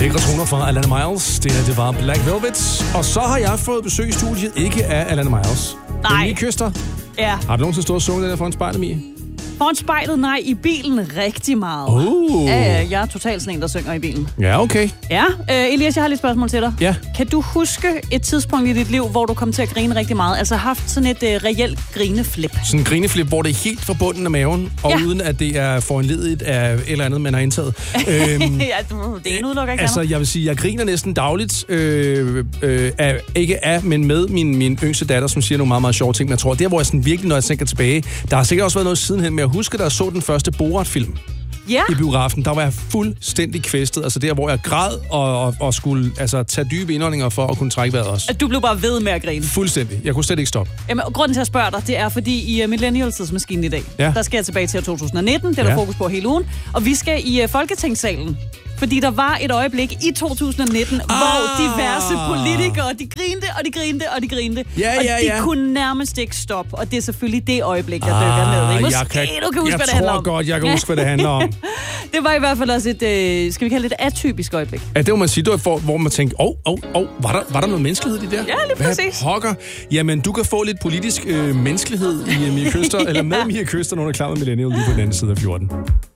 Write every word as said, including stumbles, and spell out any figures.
Lækre toner fra Alana Miles. Det her, det var Black Velvet. Og så har jeg fået besøg i studiet, ikke af Alana Miles. Nej. Mie Køster. Ja. Har du nogensinde stået og sunget den der foran spejlet, Mie? Foran spejlet? Nej, i bilen rigtig meget. Uh. Ja, ja, jeg er totalt sådan en, der synger i bilen. Ja, okay. Ja, øh, Elias, jeg har lidt spørgsmål til dig. Ja. Kan du huske et tidspunkt i dit liv, hvor du kom til at grine rigtig meget? Altså haft sådan et øh, reelt grineflip? Sådan en grineflip, hvor det er helt fra bunden af maven, og Ja. uden at det er foranledigt af et eller andet, man har indtaget. øhm, ja, du, det ene udelukker ikke altså, andet. jeg vil sige, jeg griner næsten dagligt, øh, øh, af, ikke af, men med min, min yngste datter, som siger nogle meget, meget sjove ting. Men jeg tror, der hvor jeg sådan virkelig, når jeg tænker tilbage, der har sikkert også været noget sidenhen, men jeg husker, da jeg så den første Borat-film Ja. i biografen, der var jeg fuldstændig kvæstet. Altså der, hvor jeg græd og, og, og skulle altså, tage dybe indåndinger for at kunne trække vejret også. Du blev bare ved med at grine. Fuldstændig. Jeg kunne slet ikke stoppe. Jamen, grunden til at spørge dig, det er, fordi i uh, Millennials-tidsmaskinen i dag, Ja. der skal jeg tilbage til to tusind og nitten, det er der Ja. fokus på hele ugen, og vi skal i uh, Folketingssalen. Fordi der var et øjeblik i to tusind og nitten, ah. hvor diverse politikere, de grinte, og de grinte, og de grinte. Ja, og ja, de ja. kunne nærmest ikke stoppe, og det er selvfølgelig det øjeblik, jeg dykker ned i. Måske jeg kan, du kan huske, jeg hvad det handler tror om. godt, jeg kan huske, hvad det handler om. Det var i hvert fald også et, øh, skal vi kalde det et atypisk øjeblik. Ja, det må man sige, det var for, hvor man tænkte, åh, åh, åh, var der, var der noget menneskelighed i det der? Ja, lige præcis. Hvad pokker? Jamen, du kan få lidt politisk øh, menneskelighed i uh, Mie Køster, eller med Mie Køster, når du er klar med Millennial lige på den anden side af fjorten.